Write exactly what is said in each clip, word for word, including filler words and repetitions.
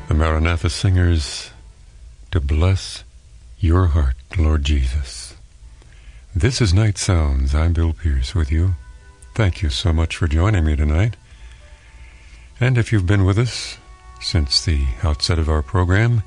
the Maranatha Singers, to bless your heart, Lord Jesus. This is Night Sounds. I'm Bill Pierce with you. Thank you so much for joining me tonight. And if you've been with us since the outset of our program,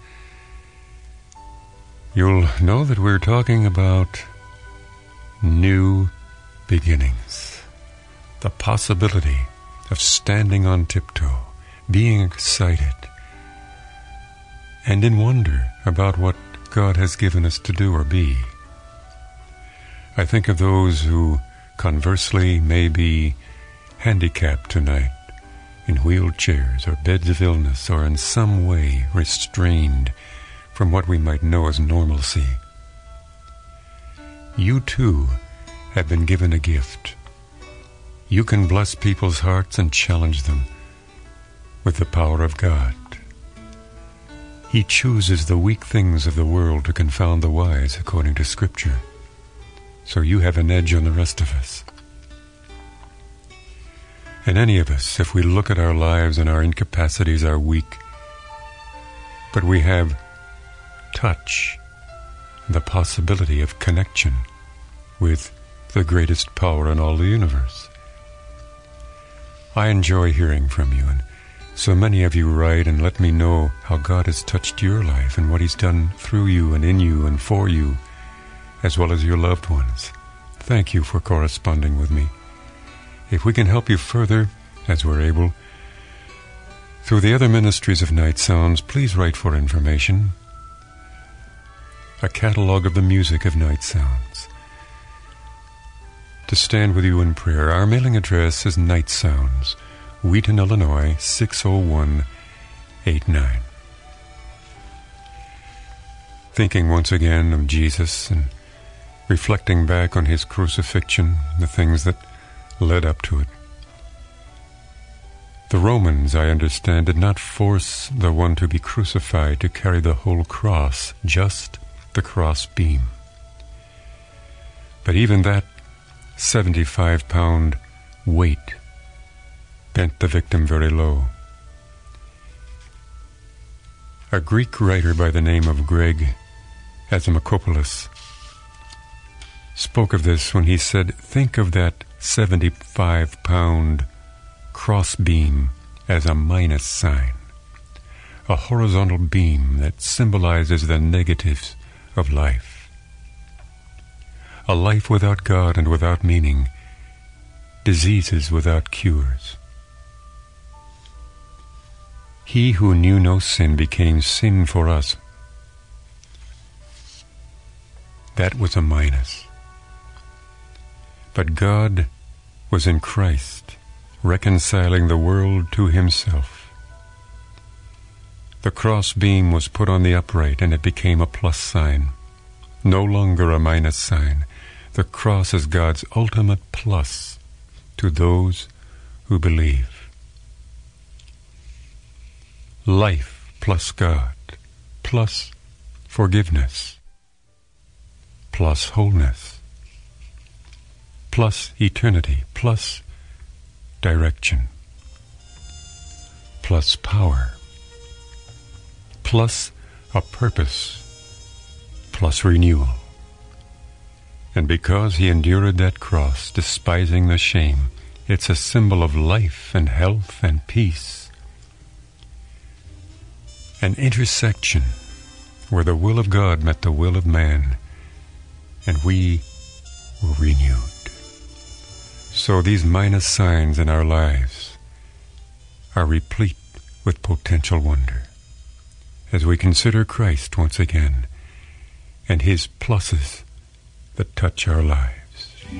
you'll know that we're talking about new beginnings. The possibility of standing on tiptoe, being excited, and in wonder about what God has given us to do or be. I think of those who, conversely, may be handicapped tonight, in wheelchairs or beds of illness, or in some way restrained from what we might know as normalcy. You too have been given a gift. You can bless people's hearts and challenge them with the power of God. He chooses the weak things of the world to confound the wise, according to Scripture. So you have an edge on the rest of us. And any of us, if we look at our lives and our incapacities, are weak, but we have touch, the possibility of connection with the greatest power in all the universe. I enjoy hearing from you, and so many of you write and let me know how God has touched your life and what He's done through you and in you and for you, as well as your loved ones. Thank you for corresponding with me. If we can help you further, as we're able, through the other ministries of Night Sounds, please write for information. A catalog of the music of Night Sounds. To stand with you in prayer, our mailing address is Night Sounds, Wheaton, Illinois, six oh one eight nine. Thinking once again of Jesus and reflecting back on His crucifixion, the things that led up to it. The Romans, I understand, did not force the one to be crucified to carry the whole cross, just the cross beam. But even that seventy-five pound weight bent the victim very low. A Greek writer by the name of Greg Azamakopoulos spoke of this when he said, think of that seventy-five pound crossbeam as a minus sign, a horizontal beam that symbolizes the negatives of life. A life without God and without meaning, diseases without cures. He who knew no sin became sin for us. That was a minus. But God was in Christ, reconciling the world to Himself. The cross beam was put on the upright, and it became a plus sign, no longer a minus sign. The cross is God's ultimate plus to those who believe. Life plus God, plus forgiveness, plus wholeness, plus eternity, plus direction, plus power, plus a purpose, plus renewal. And because He endured that cross, despising the shame, it's a symbol of life and health and peace. An intersection where the will of God met the will of man, and we were renewed. So these minus signs in our lives are replete with potential wonder as we consider Christ once again and His pluses that touch our lives.